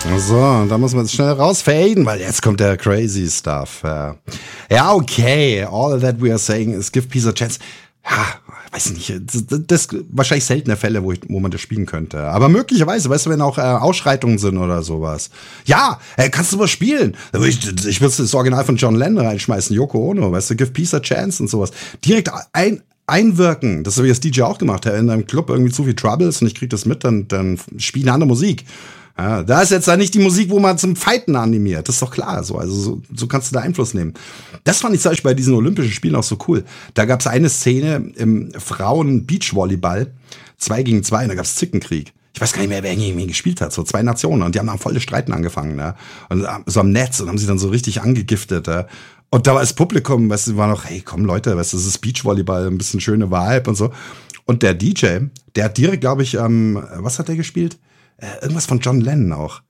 So, da muss man jetzt schnell rausfaden, weil jetzt kommt der crazy stuff. Ja, okay. All that we are saying is give peace a chance. Ja, weiß nicht, das wahrscheinlich seltene Fälle, wo man das spielen könnte. Aber möglicherweise, weißt du, wenn auch Ausschreitungen sind oder sowas. Ja, kannst du was spielen? Ich würde das Original von John Lennon reinschmeißen, Yoko Ono, weißt du, give peace a chance und sowas. Direkt einwirken. Das habe ich als DJ auch gemacht. In einem Club irgendwie zu viel Troubles und ich krieg das mit, dann spiele eine andere Musik. Ja, da ist jetzt da nicht die Musik, wo man zum Fighten animiert. Das ist doch klar so. Also so kannst du da Einfluss nehmen. Das fand ich zum Beispiel bei diesen Olympischen Spielen auch so cool. Da gab es eine Szene im Frauen-Beachvolleyball, 2 gegen 2, und da gab es Zickenkrieg. Ich weiß gar nicht mehr, wer gegen wen gespielt hat. So 2 Nationen. Und die haben dann voll das Streiten angefangen. Ne? Und so am Netz und haben sie dann so richtig angegiftet. Ja? Und da war das Publikum, weißt du, war noch, hey, komm Leute, weißt du, das ist Beachvolleyball, ein bisschen schöne Vibe und so. Und der DJ, der hat direkt, glaube ich, was hat der gespielt? Irgendwas von John Lennon auch.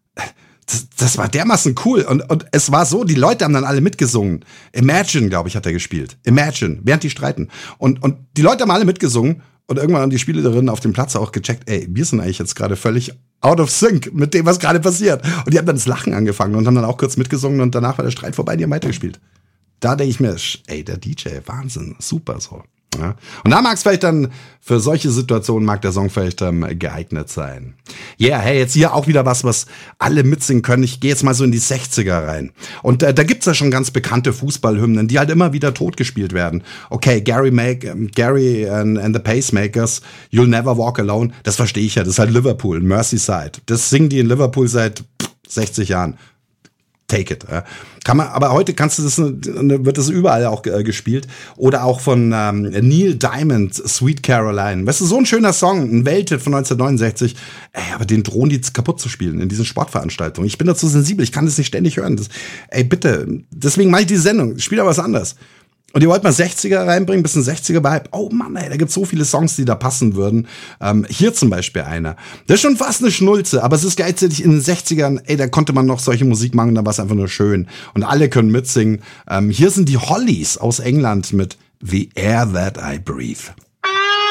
Das war dermaßen cool. Und es war so, die Leute haben dann alle mitgesungen. Imagine, glaube ich, hat er gespielt. Imagine, während die streiten. Und die Leute haben alle mitgesungen. Und irgendwann haben die Spielerinnen auf dem Platz auch gecheckt, ey, wir sind eigentlich jetzt gerade völlig out of sync mit dem, was gerade passiert. Und die haben dann das Lachen angefangen und haben dann auch kurz mitgesungen und danach war der Streit vorbei und die haben weitergespielt. Da denke ich mir, ey, der DJ, Wahnsinn, super so. Ja. Und da mag es vielleicht dann, für solche Situationen mag der Song vielleicht geeignet sein. Yeah, hey, jetzt hier auch wieder was alle mitsingen können. Ich gehe jetzt mal so in die 60er rein. Und da gibt's ja schon ganz bekannte Fußballhymnen, die halt immer wieder totgespielt werden. Okay, Gary and the Pacemakers, You'll Never Walk Alone, das verstehe ich ja. Das ist halt Liverpool, Merseyside. Das singen die in Liverpool seit 60 Jahren. Take it. Kann man, aber heute wird das überall auch gespielt. Oder auch von Neil Diamond, Sweet Caroline. Weißt du, so ein schöner Song, ein Welthit von 1969. Ey, aber den drohen die kaputt zu spielen in diesen Sportveranstaltungen. Ich bin dazu sensibel, ich kann das nicht ständig hören. Ey, bitte. Deswegen mache ich diese Sendung. Spiel aber was anderes. Und ihr wollt mal 60er reinbringen, bisschen 60er-Vibe. Oh Mann, ey, da gibt's so viele Songs, die da passen würden. Hier zum Beispiel einer. Das ist schon fast eine Schnulze, aber es ist gleichzeitig in den 60ern, ey, da konnte man noch solche Musik machen, da war es einfach nur schön. Und alle können mitsingen. Hier sind die Hollies aus England mit The Air That I Breathe.